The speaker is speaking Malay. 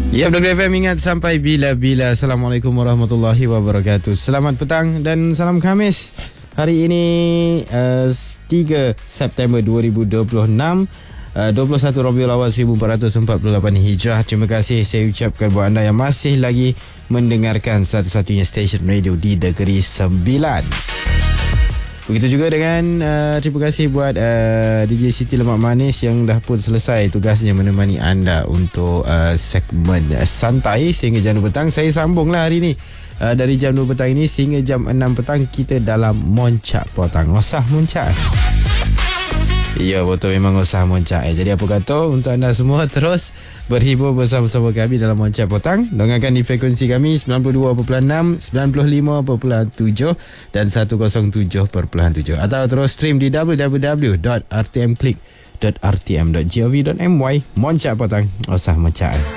Ya, Dr. FM ingat sampai bila-bila. Assalamualaikum warahmatullahi wabarakatuh. Selamat petang dan salam Khamis. Hari ini 3 September 2026, 21 Rabiul Awal 1448 Hijrah. Terima kasih saya ucapkan buat anda yang masih lagi mendengarkan satu-satunya stesen radio di Negeri Sembilan. Begitu juga dengan terima kasih buat DJ Siti Lemak Manis yang dah pun selesai tugasnya menemani anda untuk segmen santai sehingga jam 2 petang. Saya sambunglah hari ini dari jam 2 petang ini sehingga jam 6 petang kita dalam Moncak Potang. Osah Moncak. Ya, betul, memang usaha Moncak. Jadi apa kata untuk anda semua terus berhibur bersama-sama kami dalam Moncak Potang. Dengarkan di frekuensi kami 92.6, 95.7 dan 107.7 atau terus stream di www.rtmclick.rtm.gov.my. Moncak Potang, usaha Moncak.